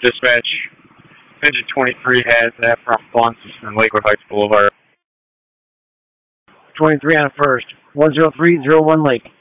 Dispatch, engine 23 has that from Flunks and Lakewood Heights Boulevard. 23 on first. 10301 Lake.